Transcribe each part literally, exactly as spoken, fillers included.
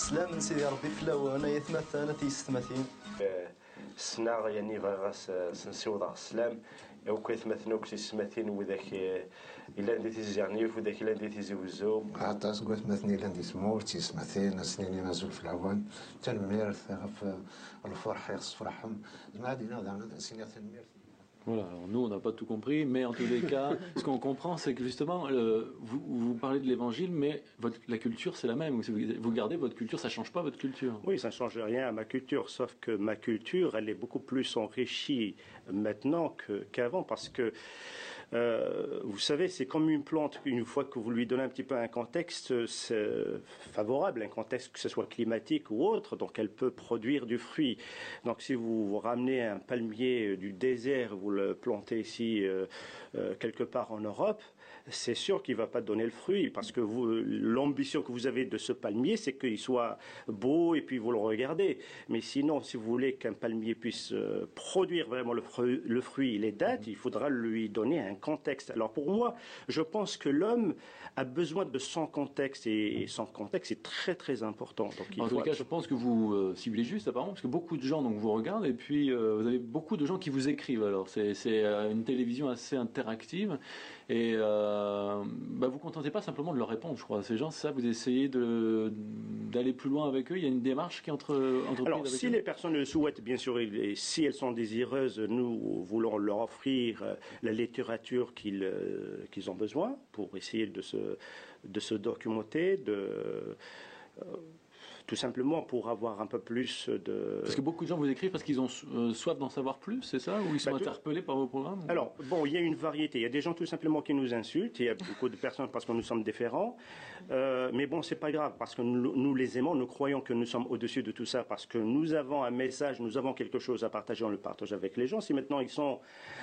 سلام سيدي ربي فلاو انا يتمثل انا تيستمثين السنة يعني غاس سنسيوض السلام او كيتمثلوا كيسمثين وذاك الا ندي تيزيرنيف وذاك الا ندي تيزوزو عطا سكوت مثني الا ندي سمور تيسمثين سنيني مازول في العوان تنميرث في الفرح يخص فرحهم ما دينا دعنا سيني تنميرث. Voilà, alors nous on n'a pas tout compris, mais en tous les cas, ce qu'on comprend c'est que justement, euh, vous, vous parlez de l'évangile, mais votre, la culture c'est la même, vous, vous gardez votre culture, ça ne change pas votre culture. Oui, ça ne change rien à ma culture, sauf que ma culture elle est beaucoup plus enrichie maintenant qu'avant, parce que euh, vous savez, c'est comme une plante, une fois que vous lui donnez un petit peu un contexte favorable, un contexte que ce soit climatique ou autre, donc elle peut produire du fruit. Donc si vous, vous ramenez un palmier du désert, vous le plantez ici euh, euh, quelque part en Europe, c'est sûr qu'il ne va pas donner le fruit, parce que l'ambition que vous avez de ce palmier, c'est qu'il soit beau et puis vous le regardez. Mais sinon, si vous voulez qu'un palmier puisse euh, produire vraiment le fruit, le fruit et les dates, il faudra lui donner un contexte. Alors pour moi, je pense que l'homme a besoin de son contexte, et, et son contexte est très très important. Donc, il en faut tout cas, je pense que vous euh, ciblez juste apparemment, parce que beaucoup de gens donc, vous regardent, et puis euh, vous avez beaucoup de gens qui vous écrivent. Alors c'est euh, une télévision assez interactive, et euh, bah, vous ne contentez pas simplement de leur répondre, je crois. Ces gens, ça, vous essayez d'aller plus loin avec eux. Il y a une démarche qui est entre, entre Alors, si eux. Les personnes le souhaitent, bien sûr, et si elles sont désireuses, nous voulons leur offrir la littérature qu'ils euh, qu'ils ont besoin pour essayer de se, de se documenter, de... Euh, tout simplement pour avoir un peu plus de... Parce que beaucoup de gens vous écrivent parce qu'ils ont euh, soif d'en savoir plus, c'est ça? Ou ils sont bah, interpellés par vos programmes? Alors, bon, il y a une variété. Il y a des gens tout simplement qui nous insultent. Il y a beaucoup de personnes parce que nous sommes différents. Euh, mais bon, c'est pas grave parce que nous, nous les aimons. Nous croyons que nous sommes au-dessus de tout ça parce que nous avons un message, nous avons quelque chose à partager. On le partage avec les gens. Si maintenant ils sont,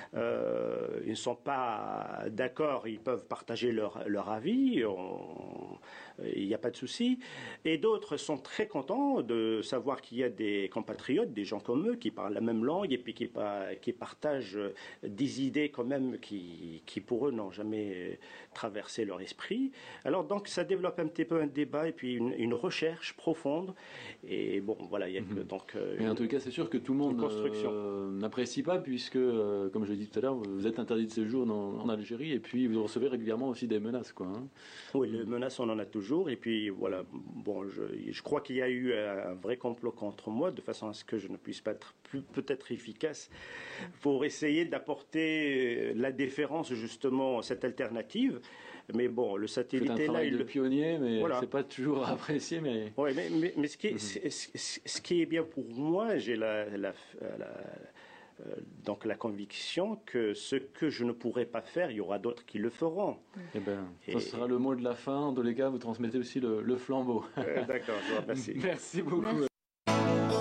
euh, ils ne sont pas d'accord, ils peuvent partager leur, leur avis. On... Il n'y a pas de souci. Et d'autres sont très contents de savoir qu'il y a des compatriotes, des gens comme eux, qui parlent la même langue et puis qui, qui partagent des idées quand même qui, qui pour eux, n'ont jamais traversé leur esprit. Alors donc, ça développe un petit peu un débat et puis une, une recherche profonde. Et bon, voilà, il y a que, donc... Mais en tout cas, c'est sûr que tout le monde euh, n'apprécie pas puisque, euh, comme je l'ai dit tout à l'heure, vous êtes interdit de séjour en, en Algérie et puis vous recevez régulièrement aussi des menaces, quoi. Hein. Oui, les menaces, on en a toujours. Et puis voilà, bon, je, je crois qu'il y a eu un vrai complot contre moi, de façon à ce que je ne puisse pas être peut-être efficace pour essayer d'apporter la déférence justement, cette alternative. Mais bon, le satellite est là, il le pionnier, mais voilà. C'est pas toujours apprécié. Mais oui, mais, mais, mais ce, qui est, mm-hmm. ce, ce qui est bien pour moi, j'ai la, la, la Euh, donc la conviction que ce que je ne pourrai pas faire, il y aura d'autres qui le feront. Eh ben, Et... ça sera le mot de la fin. En tous les cas, vous transmettez aussi le, le flambeau. Euh, D'accord, je vous remercie. Merci beaucoup. Merci.